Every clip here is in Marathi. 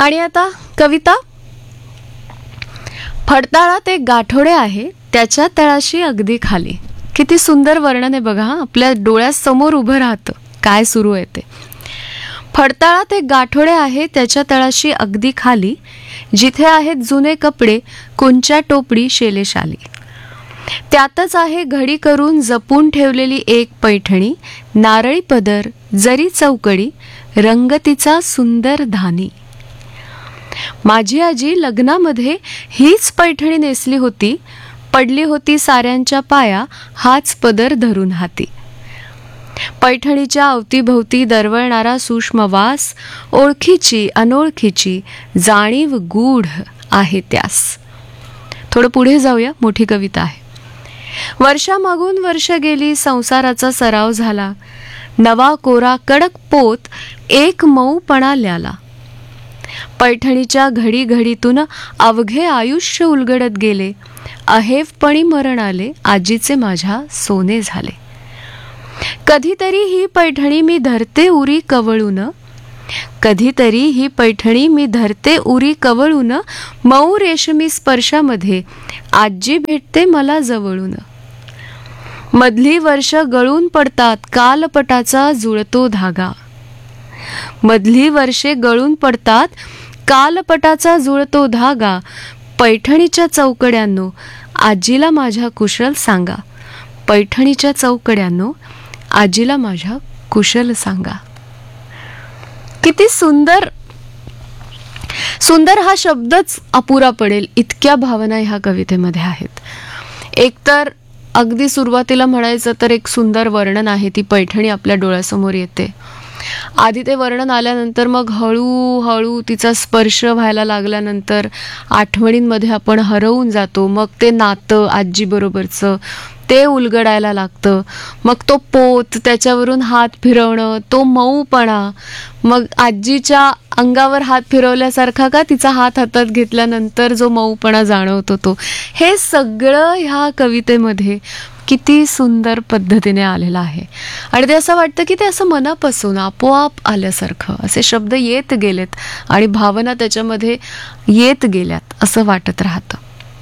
आणि आता कविता. फडताळात एक गाठोडे आहे, त्याच्या तळाशी अगदी खाली. किती सुंदर वर्णन आहे बघा. आपल्या डोळ्यासमोर उभं राहतं काय सुरू आहे ते. फडताळात एक गाठोडे आहे, त्याच्या तळाशी अगदी खाली. जिथे आहेत जुने कपडे, कोणच्या टोपडी शेलेशाली. त्यातच आहे घडी करून जपून ठेवलेली एक पैठणी. नारळी पदर, जरी चौकडी, रंग तिचा सुंदर धानी. माझी आजी लग्नामध्ये हीच पैठणी नेसली होती. पडली होती साऱ्यांच्या पाया, हाच पदर धरून हाती. पैठणीच्या अवतीभोवती दरवळणारा सूक्ष्म वास, ओळखीची अनोळखीची जाणीव गूढ आहे त्यास. थोडं पुढे जाऊया, मोठी कविता आहे. वर्षामागून वर्ष गेली, संसाराचा सराव झाला. नवा कोरा कडक पोत, एक मऊपणा ल्याला. पैठणीच्या घडी घडीतून अवघे आयुष्य उलगडत गेले. अहेवपणी मरण आले, आजीचे माझ्या सोने झाले. कधीतरी ही पैठणी मी धरते उरी कवळून. कधीतरी ही पैठणी मी धरते उरी कवळून. मऊ रेशमी स्पर्शामध्ये आजी भेटते मला जवळून. मधली वर्ष गळून पडतात, कालपटाचा जुळतो धागा. मधली वर्षे गळून पडतात, कालपटाचा जुळतो धागा. पैठणीच्या चौकड्यांनो आजीला माझ्या कुशल सांगा. पैठणीच्या चौकड्यांनो आजीला माझ्या कुशल सांगा. किती सुंदर. सुंदर हा शब्दच अपुरा पडेल इतक्या भावना ह्या कवितेमध्ये आहेत. एकतर अगदी सुरुवातीला म्हणायचं तर एक सुंदर वर्णन आहे. ती पैठणी आपल्या डोळ्यासमोर येते. आधी ते वर्णन आल्यानंतर मग हळूहळू तिचा स्पर्श व्हायला लागल्यानंतर आठवणींमध्ये आपण हरवून जातो. मग ते नातं आजीबरोबरचं ते उलगडायला लागतं. मग तो पोत, त्याच्यावरून हात फिरवणं, तो मऊपणा, मग आजीच्या अंगावर हात फिरवल्यासारखा का तिचा हात हातात घेतल्यानंतर जो मऊपणा जाणवतो तो. हे सगळं ह्या कवितेमध्ये किती सुंदर पद्धतीने आलेलं आहे. आणि ते असं वाटतं की ते असं मनापासून आपोआप आल्यासारखं असे शब्द येत गेलेत आणि भावना त्याच्यामध्ये येत गेल्यात असं वाटत राहतं.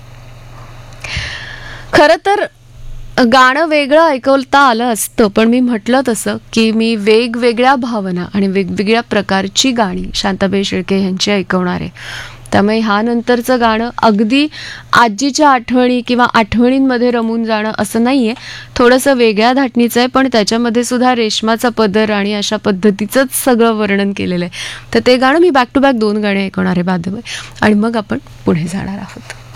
खरं तर गाणं वेगळं ऐकवता आलं असतं, पण मी म्हटलं तसं की मी वेगवेगळ्या भावना आणि वेगवेगळ्या प्रकारची गाणी शांताबाई शेळके यांची ऐकवणार आहे. त्यामुळे ह्यानंतरचं गाणं अगदी आजीच्या आठवणी किंवा आठवणींमध्ये रमून जाणं असं नाही आहे. थोडंसं वेगळ्या धाटणीचं आहे, पण त्याच्यामध्ये सुद्धा रेशमाचा पदर आणि अशा पद्धतीचंच सगळं वर्णन केलेलं आहे. तर ते गाणं मी बॅक टू बॅक 2 गाणी ऐकवणार आहे बाय द वे, आणि मग आपण पुढे जाणार आहोत.